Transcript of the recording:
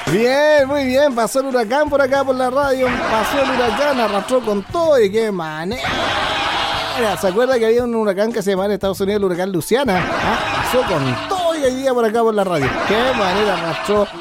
Bien, muy bien. Pasó el huracán por acá por la radio. Pasó el huracán, arrastró con todo y qué manera. ¿Se acuerda que había un huracán que se llamaba en Estados Unidos el huracán Luciana? Pasó con todo y hoy día por acá por la radio. Qué manera arrastró